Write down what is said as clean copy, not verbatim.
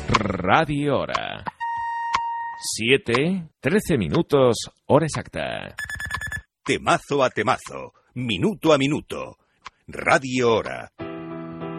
Radio Hora. 7:13 minutos, hora exacta. Temazo a temazo, minuto a minuto. Radio Hora.